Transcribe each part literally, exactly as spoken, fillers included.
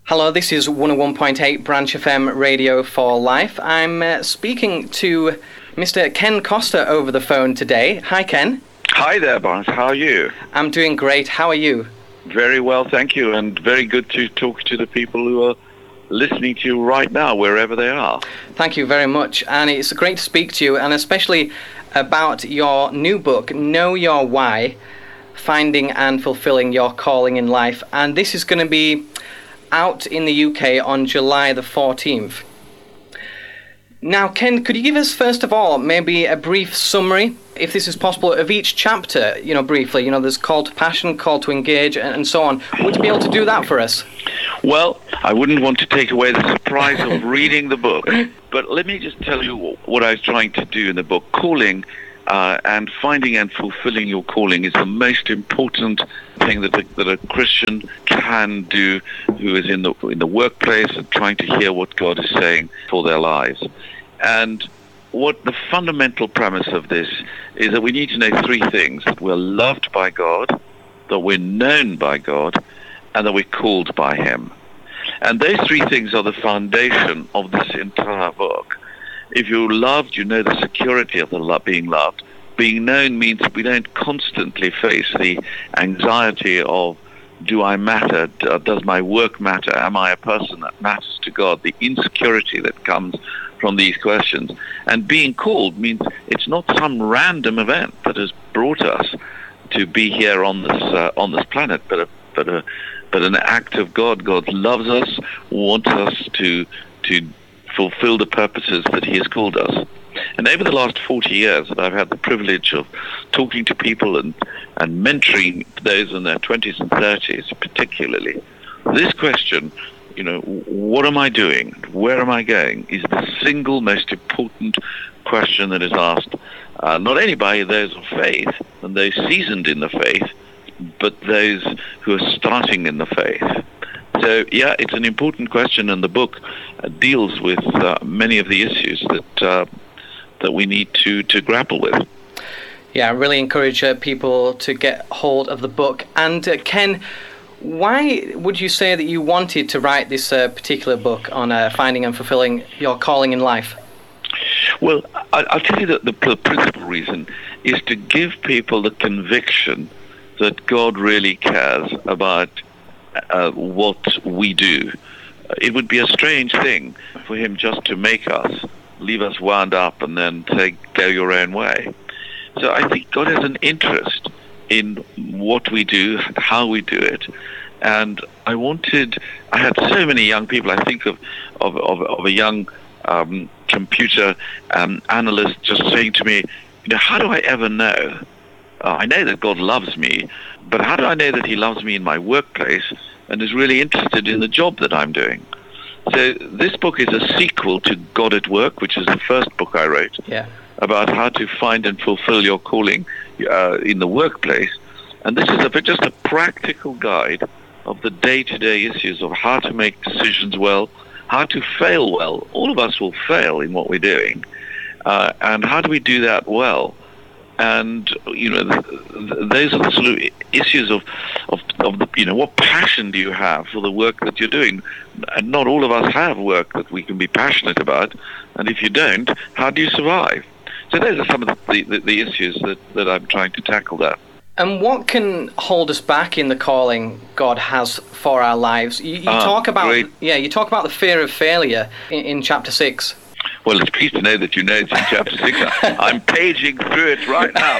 Hello, this is one oh one point eight Branch F M Radio for Life. I'm uh, speaking to Mister Ken Costa over the phone today. Hi, Ken. Hi there, Barnes. How are you? I'm doing great. How are you? Very well, thank you, and very good to talk to the people who are listening to you right now, wherever they are. Thank you very much, and it's great to speak to you, and especially about your new book, Know Your Why, Finding and Fulfilling Your Calling in Life. And this is going to be out in the U K on July the fourteenth. Now, Ken, could you give us, first of all, maybe a brief summary, if this is possible, of each chapter, you know, briefly? You know, there's call to passion, call to engage, and, and so on. Would you be able to do that for us? Well, I wouldn't want to take away the surprise of reading the book, but let me just tell you what I was trying to do in the book. Calling uh, and finding and fulfilling your calling is the most important thing that a, that a Christian can do who is in the in the workplace and trying to hear what God is saying for their lives. And what the fundamental premise of this is that we need to know three things: that we're loved by God, that we're known by God, and that we're called by Him. And those three things are the foundation of this entire book. If you're loved, you know the security of the lo- being loved. Being known means we don't constantly face the anxiety of, do I matter? Does my work matter? Am I a person that matters to God? The insecurity that comes from these questions. And being called means it's not some random event that has brought us to be here on this uh, on this planet, but a, but a, but an act of God. God loves us, wants us to to fulfill the purposes that He has called us. And over the last forty years that I've had the privilege of talking to people and, and mentoring those in their twenties and thirties particularly, this question, you know, what am I doing? Where am I going? Is the single most important question that is asked, uh, not only by those of faith and those seasoned in the faith, but those who are starting in the faith. So, yeah, it's an important question, and the book uh, deals with uh, many of the issues that uh, that we need to, to grapple with. Yeah, I really encourage uh, people to get hold of the book. And uh, Ken, why would you say that you wanted to write this uh, particular book on uh, finding and fulfilling your calling in life? Well, I, I'll tell you that the, the principal reason is to give people the conviction that God really cares about uh, what we do. It would be a strange thing for Him just to make us, leave us wound up, and then say, go your own way. So I think God has an interest in what we do, how we do it. And I wanted, I had so many young people. I think of, of, of, of a young um, computer um, analyst just saying to me, you know, how do I ever know? Uh, I know that God loves me, but how do I know that He loves me in my workplace and is really interested in the job that I'm doing? So this book is a sequel to God at Work, which is the first book I wrote, yeah, about how to find and fulfill your calling uh, in the workplace. And this is a, just a practical guide of the day-to-day issues of how to make decisions well, how to fail well. All of us will fail in what we're doing. Uh, and how do we do that well? And, you know, th- th- those are the sort of issues of, of, of the, you know, what passion do you have for the work that you're doing? And not all of us have work that we can be passionate about. And if you don't, how do you survive? So those are some of the, the, the issues that, that I'm trying to tackle there. And what can hold us back in the calling God has for our lives? You, you ah, talk about, great. yeah, you talk about the fear of failure in, in chapter six. Well, it's pleased to know that you know it's in chapter six. I'm paging through it right now,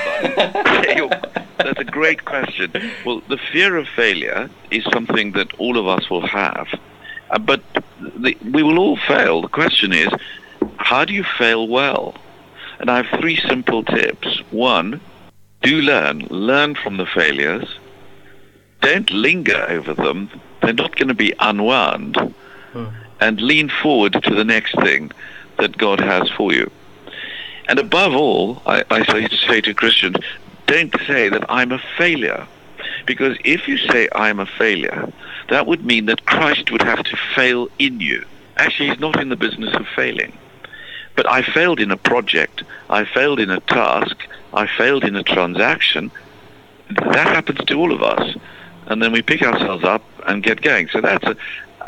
but that's a great question. Well, the fear of failure is something that all of us will have, uh, but the, we will all fail. The question is, how do you fail well? And I have three simple tips. One, do learn. Learn from the failures. Don't linger over them. They're not going to be unwound. Hmm. And lean forward to the next thing that God has for you. And above all, I, I say, say to Christians, don't say that I'm a failure. Because if you say I'm a failure, that would mean that Christ would have to fail in you. Actually, He's not in the business of failing. But I failed in a project, I failed in a task, I failed in a transaction. That happens to all of us. And then we pick ourselves up and get going. So that's a,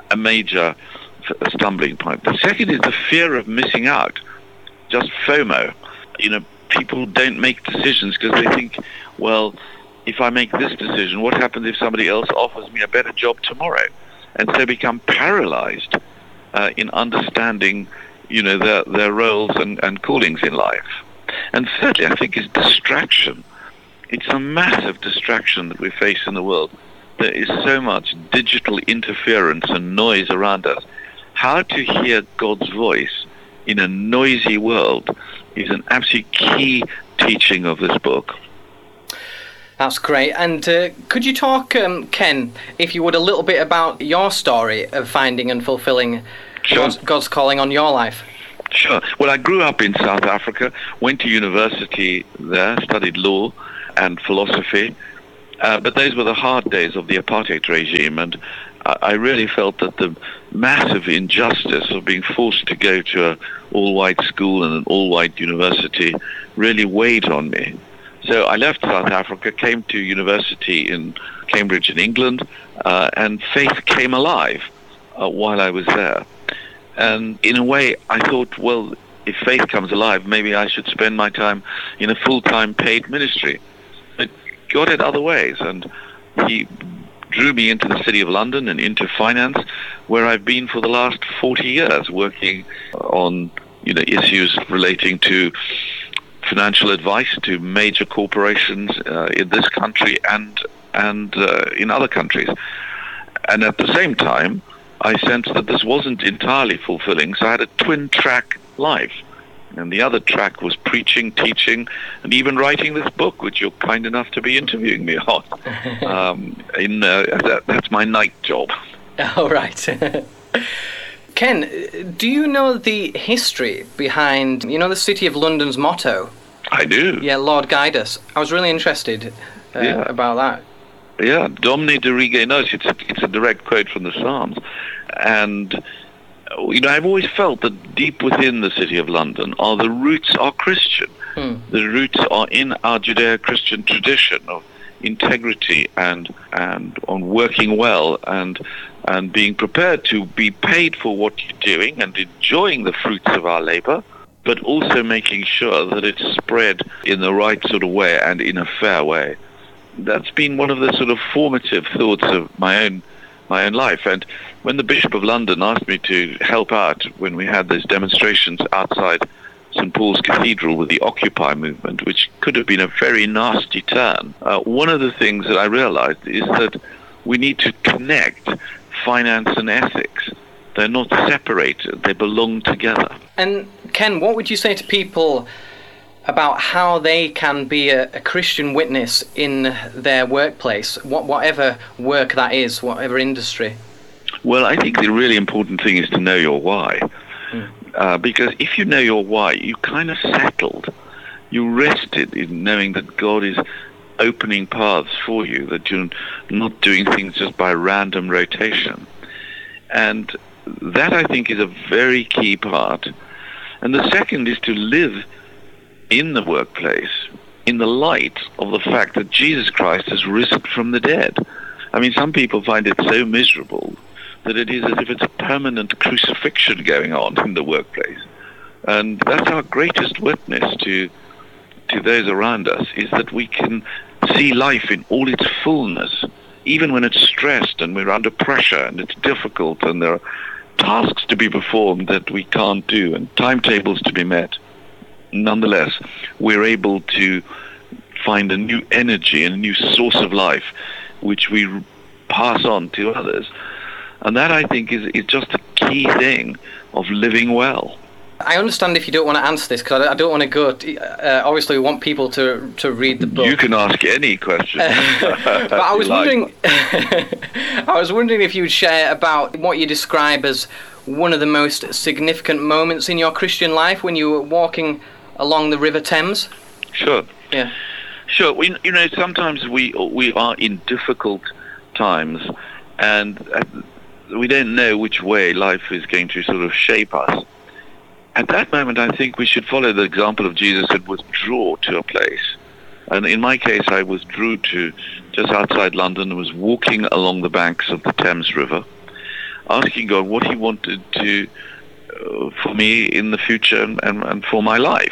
a major f- stumbling point. The second is the fear of missing out, just FOMO. You know, people don't make decisions because they think, well, if I make this decision, what happens if somebody else offers me a better job tomorrow? And so become paralyzed uh, in understanding, you know, their, their roles and, and callings in life. And thirdly, I think, is distraction. It's a massive distraction that we face in the world. There is so much digital interference and noise around us. How to hear God's voice in a noisy world is an absolute key teaching of this book. That's great. And uh, could you talk, um, Ken, if you would, a little bit about your story of finding and fulfilling Sure. God's, God's calling on your life? Sure. Well, I grew up in South Africa, went to university there, studied law and philosophy, uh, but those were the hard days of the apartheid regime, and I, I really felt that the massive injustice of being forced to go to an all-white school and an all-white university really weighed on me. So I left South Africa, came to university in Cambridge in England, uh, and faith came alive uh, while I was there. And in a way, I thought, well, if faith comes alive, maybe I should spend my time in a full-time paid ministry. But God had other ways, and he drew me into the City of London and into finance, where I've been for the last forty years, working on, you know, issues relating to financial advice to major corporations uh, in this country and and uh, in other countries. And at the same time, I sensed that this wasn't entirely fulfilling, so I had a twin-track life. And the other track was preaching, teaching, and even writing this book, which you're kind enough to be interviewing me on. um, in uh, that, that's my night job. All right. Ken, do you know the history behind, you know, the City of London's motto? I do. Yeah, Lord guide us. I was really interested uh, yeah. about that. Yeah, Domine Dirige Nos. It's a, it's a direct quote from the Psalms. And, you know, I've always felt that deep within the City of London are the roots are Christian. Hmm. The roots are in our Judeo-Christian tradition of integrity and and on working well and and being prepared to be paid for what you're doing and enjoying the fruits of our labor, but also making sure that it's spread in the right sort of way and in a fair way. That's been one of the sort of formative thoughts of my own my own life. And when the Bishop of London asked me to help out when we had those demonstrations outside Saint Paul's Cathedral with the Occupy movement, which could have been a very nasty turn, uh, one of the things that I realized is that we need to connect finance and ethics. They're not separated, they belong together. And Ken, what would you say to people about how they can be a, a Christian witness in their workplace, what, whatever work that is, whatever industry? Well, I think the really important thing is to know your why. Mm. Uh, because if you know your why, you kind of settled. You rested in knowing that God is opening paths for you, that you're not doing things just by random rotation. And that, I think, is a very key part. And the second is to live in the workplace in the light of the fact that Jesus Christ has risen from the dead. I mean, some people find it so miserable that it is as if it's a permanent crucifixion going on in the workplace. And that's our greatest witness to to those around us, is that we can see life in all its fullness, even when it's stressed and we're under pressure and it's difficult and there are tasks to be performed that we can't do and timetables to be met. Nonetheless, we're able to find a new energy and a new source of life which we pass on to others. And that, I think, is, is just a key thing of living well. I understand if you don't want to answer this, because I don't want to go... To, uh, obviously, we want people to to read the book. You can ask any question. But I was wondering... I was wondering if you would share about what you describe as one of the most significant moments in your Christian life when you were walking along the River Thames. Sure. Yeah. Sure. We, you know, sometimes we we are in difficult times, and we don't know which way life is going to sort of shape us. At that moment, I think we should follow the example of Jesus and withdraw to a place. And in my case, I withdrew to just outside London and was walking along the banks of the Thames River. asking God what he wanted to uh, for me in the future and, and, and for my life.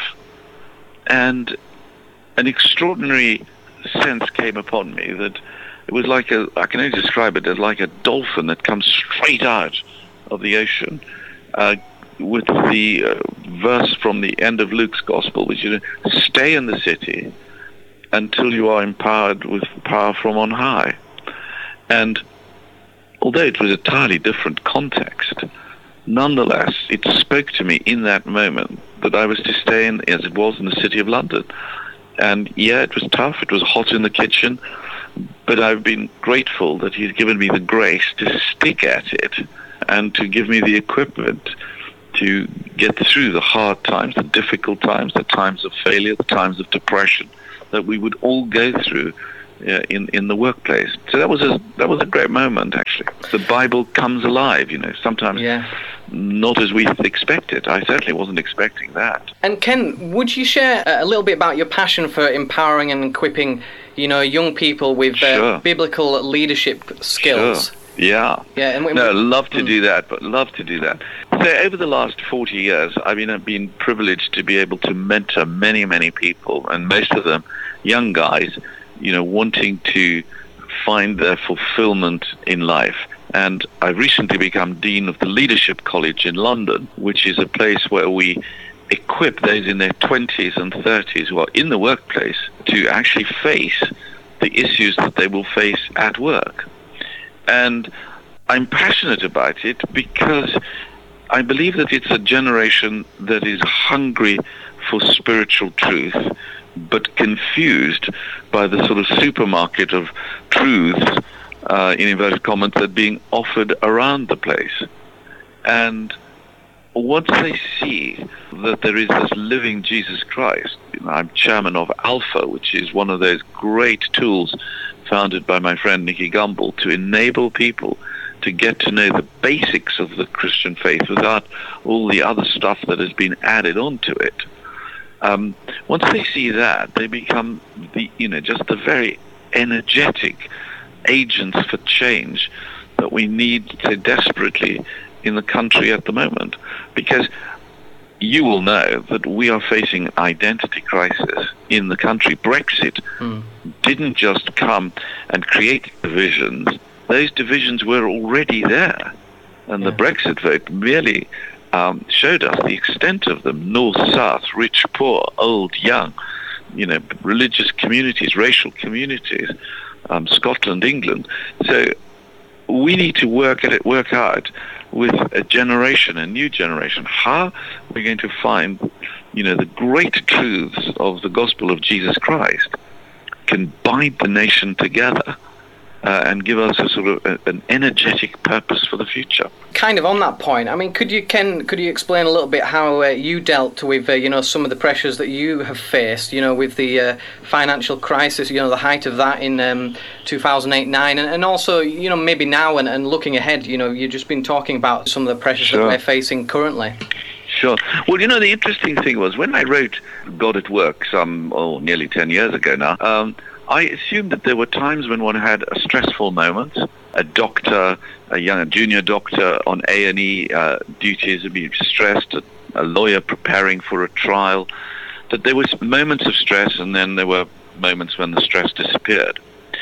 And an extraordinary sense came upon me that it was like a, I can only describe it as like a dolphin that comes straight out of the ocean, uh, with the uh, verse from the end of Luke's Gospel, which is, stay in the city until you are empowered with power from on high. And although it was a entirely different context, nonetheless, it spoke to me in that moment that I was to stay in, as it was in the city of London. And yeah, it was tough, it was hot in the kitchen, but I've been grateful that he's given me the grace to stick at it and to give me the equipment to get through the hard times, the difficult times, the times of failure, the times of depression that we would all go through uh, in in the workplace. So that was a that was a great moment, actually. The Bible comes alive, you know, sometimes yeah. not as we expected. I certainly wasn't expecting that. And Ken, would you share a little bit about your passion for empowering and equipping, you know, young people with uh, sure. biblical leadership skills? Sure. Yeah. Yeah. And we, no, love to mm. do that, but love to do that. So over the last forty years, I've been, I've been privileged to be able to mentor many, many people, and most of them young guys, you know, wanting to find their fulfillment in life. And I've recently become Dean of the Leadership College in London, which is a place where we equip those in their twenties and thirties who are in the workplace to actually face the issues that they will face at work. And I'm passionate about it because I believe that it's a generation that is hungry for spiritual truth, but confused by the sort of supermarket of truths, uh, in inverted commas, that are being offered around the place. And once they see that there is this living Jesus Christ, you know, I'm chairman of Alpha, which is one of those great tools founded by my friend Nicky Gumbel to enable people to get to know the basics of the Christian faith without all the other stuff that has been added onto it. Um, once they see that, they become the, you know, just the very energetic agents for change that we need so desperately in the country at the moment. Because you will know that we are facing identity crisis in the country. Brexit mm. didn't just come and create divisions. Those divisions were already there. And yeah. the Brexit vote merely um, showed us the extent of them. North, south, rich, poor, old, young, you know, religious communities, racial communities, um, Scotland, England. So we need to work at it, work out with a generation, a new generation, how we're going to find, you know, the great truths of the gospel of Jesus Christ can bind the nation together uh, and give us a sort of a, an energetic purpose for the future. Kind of on that point, I mean, could you, Ken, could you explain a little bit how uh, you dealt with, uh, you know, some of the pressures that you have faced, you know, with the uh, financial crisis, you know, the height of that in um, two thousand eight nine, and, and also, you know, maybe now and, and looking ahead, you know, you've just been talking about some of the pressures sure. that we're facing currently. Sure. Well, you know, the interesting thing was when I wrote God at Work some, oh, nearly ten years ago now, um, I assumed that there were times when one had a stressful moment. A doctor, a young, a junior doctor on A and E uh, duties would be stressed, a, a lawyer preparing for a trial, that there was moments of stress and then there were moments when the stress disappeared.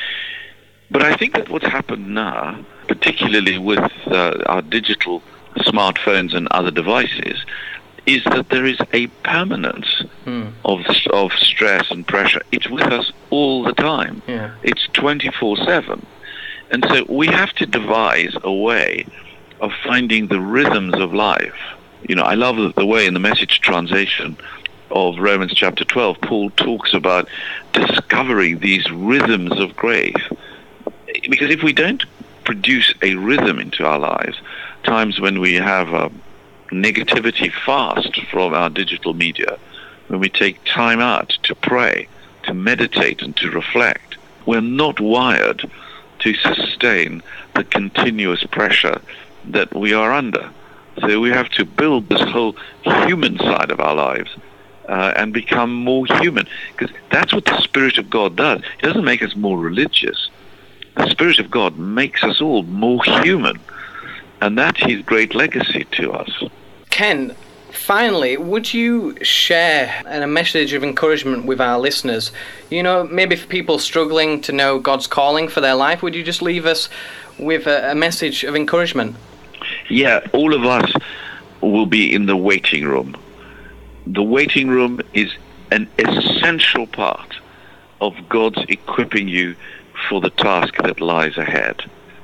But I think that what's happened now, particularly with uh, our digital smartphones and other devices, is that there is a permanence hmm. of of stress and pressure. It's with us all the time. Yeah. It's twenty-four seven. And so we have to devise a way of finding the rhythms of life. You know, I love the way in the Message translation of Romans chapter twelve, Paul talks about discovering these rhythms of grace. Because if we don't produce a rhythm into our lives, times when we have a negativity fast from our digital media, when we take time out to pray, to meditate and to reflect, we're not wired to sustain the continuous pressure that we are under. So we have to build this whole human side of our lives uh, and become more human, because that's what the Spirit of God does. It doesn't make us more religious. The Spirit of God makes us all more human. And that's his great legacy to us. Ken, finally, would you share a message of encouragement with our listeners? You know, maybe for people struggling to know God's calling for their life, would you just leave us with a, a message of encouragement? Yeah, all of us will be in the waiting room. The waiting room is an essential part of God's equipping you for the task that lies ahead.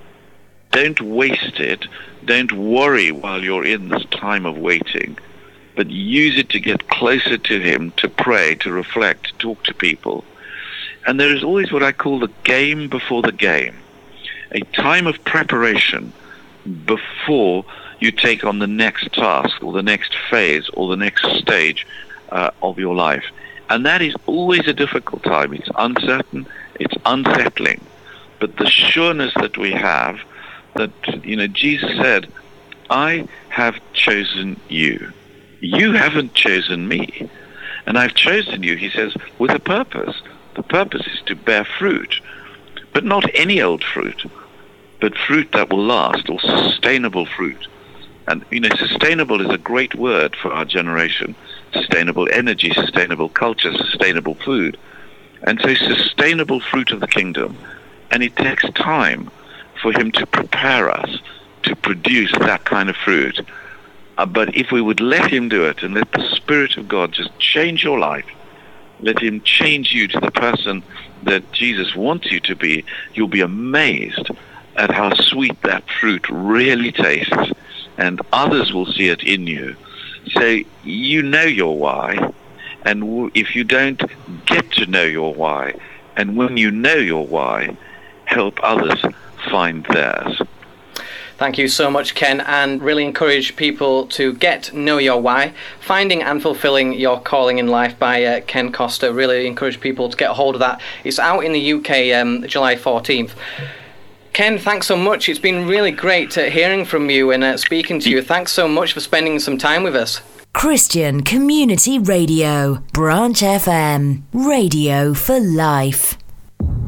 Don't waste it. Don't worry while you're in this time of waiting, but use it to get closer to him, to pray, to reflect, to talk to people. And there is always what I call the game before the game, a time of preparation before you take on the next task or the next phase or the next stage uh, of your life. And that is always a difficult time. It's uncertain, it's unsettling. But the sureness that we have, that, you know, Jesus said, I have chosen you. You haven't chosen me. And I've chosen you, he says, with a purpose. The purpose is to bear fruit. But not any old fruit, but fruit that will last, or sustainable fruit. And, you know, sustainable is a great word for our generation. Sustainable energy, sustainable culture, sustainable food. And so sustainable fruit of the kingdom. And it takes time for him to prepare us to produce that kind of fruit. Uh, but if we would let him do it and let the Spirit of God just change your life, let him change you to the person that Jesus wants you to be, you'll be amazed at how sweet that fruit really tastes, and others will see it in you. So you know your why, and w- if you don't, get to know your why, and when you know your why, help others find theirs. Thank you so much, Ken, and really encourage people to get Know Your Why, Finding and Fulfilling Your Calling in Life by uh, Ken Costa. Really encourage people to get a hold of that. It's out in the U K um, July fourteenth. Ken, thanks so much. It's been really great uh, hearing from you and uh, speaking to you. Thanks so much for spending some time with us. Christian Community Radio, Branch F M, Radio for Life.